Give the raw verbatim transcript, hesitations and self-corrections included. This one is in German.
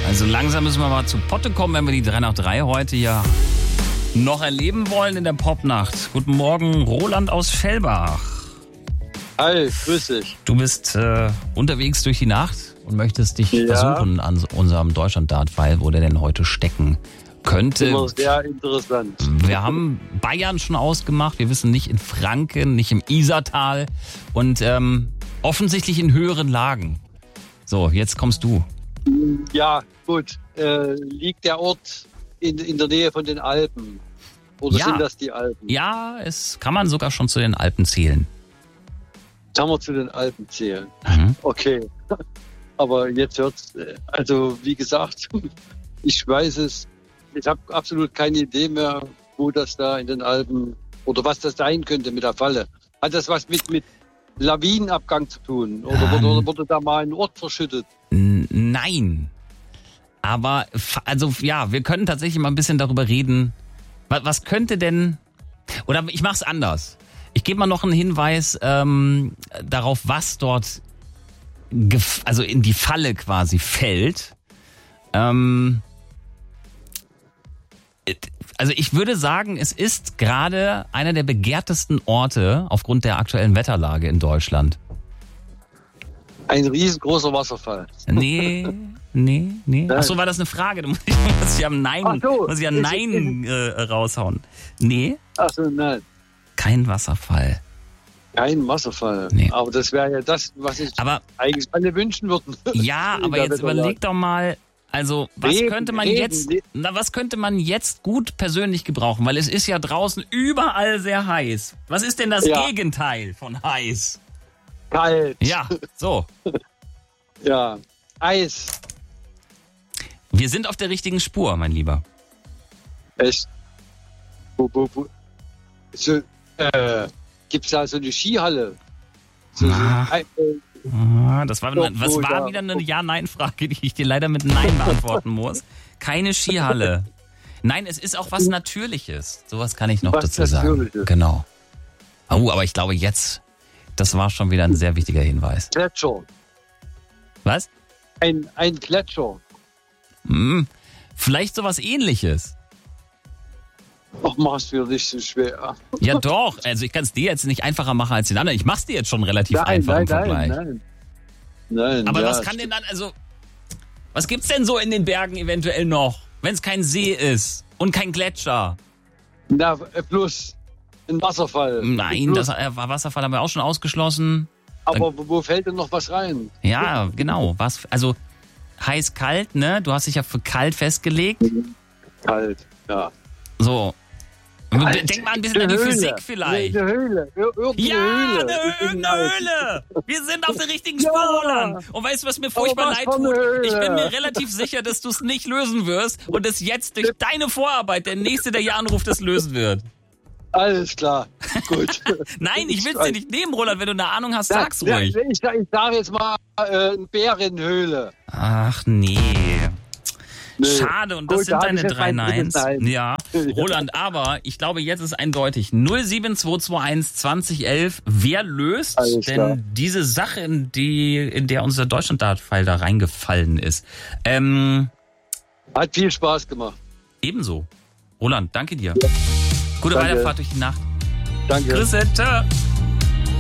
Also langsam müssen wir mal zu Potte kommen, wenn wir die drei nach drei heute ja noch erleben wollen in der Popnacht. Guten Morgen, Roland aus Fellbach. Hi, grüß dich. Du bist äh, unterwegs durch die Nacht und möchtest dich Ja. versuchen an unserem Deutschland-Dart-Pfeil, wo der denn heute stecken könnte. Immer sehr interessant. Wir haben Bayern schon ausgemacht. Wir wissen nicht in Franken, nicht im Isartal und ähm, offensichtlich in höheren Lagen. So, jetzt kommst du. Ja, gut. Äh, liegt der Ort in, in der Nähe von den Alpen? Oder Ja. sind das die Alpen? Ja, es kann man sogar schon zu den Alpen zählen. Kann man zu den Alpen zählen. Mhm. Okay. Aber jetzt hört's, äh, also wie gesagt, ich weiß es, ich habe absolut keine Idee mehr, wo das da in den Alpen oder was das sein könnte mit der Falle. Hat das was mit, mit Lawinenabgang zu tun? Oder Ähm. wurde, wurde da mal ein Ort verschüttet? N- Nein. Aber, f- also ja, wir können tatsächlich mal ein bisschen darüber reden. Was, was könnte denn, oder ich mach's anders. Ich gebe mal noch einen Hinweis ähm, darauf, was dort gef- also in die Falle quasi fällt. Ähm, also ich würde sagen, es ist gerade einer der begehrtesten Orte aufgrund der aktuellen Wetterlage in Deutschland. Ein riesengroßer Wasserfall. Nee, nee, nee. Nein. Achso, war das eine Frage? Du musst, muss ja Nein, Ach so, muss ja ist- Nein äh, raushauen. Nee, Achso, nein. kein Wasserfall. Kein Wasserfall. Nee. Aber das wäre ja das, was ich Aber eigentlich alle wünschen würden. ja, In aber der jetzt Wetterlage. überleg doch mal, also was Regen, könnte man Regen, jetzt, Regen. na was könnte man jetzt gut persönlich gebrauchen? Weil es ist ja draußen überall sehr heiß. Was ist denn das Ja. Gegenteil von heiß? Kalt. Ja, so. Ja. Eis. Wir sind auf der richtigen Spur, mein Lieber. Echt. Wo, wo, wo. So, äh, gibt's da so eine Skihalle? So, so, Ah. ein- äh, Ah, Das war, Doch, was wo, war ja. wieder eine Ja-Nein-Frage, die ich dir leider mit Nein beantworten muss. Keine Skihalle. Nein, es ist auch was Natürliches. Sowas kann ich noch Was dazu sagen. Natürliches. Genau. Oh, aber ich glaube jetzt, das war schon wieder ein sehr wichtiger Hinweis. Gletscher. Was? Ein, ein Gletscher. Hm, vielleicht sowas Ähnliches. Ach, mach's mir nicht so schwer. Ja doch, also ich kann es dir jetzt nicht einfacher machen als den anderen. Ich mach's dir jetzt schon relativ einfach im Vergleich. nein, nein. Aber ja, was kann denn dann, also, was gibt's denn so in den Bergen eventuell noch, wenn es kein See ist und kein Gletscher? Na, äh, plus ein Wasserfall. Nein, plus, das äh, Wasserfall haben wir auch schon ausgeschlossen. Aber wo, wo fällt denn noch was rein? Ja, genau. Was, also heiß, kalt, ne? Du hast dich ja für kalt festgelegt. Kalt, ja. So. Kalt. Denk mal ein bisschen an die Höhle. Physik vielleicht. Eine Höhle. Ir- Irgendeine Ja, Höhle. eine, irgendeine Höhle. Wir sind auf der richtigen Spur, Ja. Roland. Und weißt du, was mir furchtbar Aber was leid für eine tut? Höhle. Ich bin mir relativ sicher, dass du es nicht lösen wirst und es jetzt durch deine Vorarbeit der Nächste, der hier anruft, das lösen wird. Alles klar. Gut. Nein, ich will es dir nicht nehmen, Roland. Wenn du eine Ahnung hast, sag's Ja, ruhig. Ich, ich sage jetzt mal äh, eine Bärenhöhle. Ach nee. Nee. Schade, und das Gut, da sind hab ich deine jetzt drei mein drittes Neins. Nein. Ja, Roland, aber ich glaube, jetzt ist eindeutig. null sieben zwei zwei eins zwanzig elf. Wer löst Alles denn klar. diese Sache, in, die, in der unser Deutschland-Dart-Pfeil da reingefallen ist? Ähm, Hat viel Spaß gemacht. ebenso. Roland, danke dir. Gute Danke. Weiterfahrt durch die Nacht. Danke. Grüße, ciao.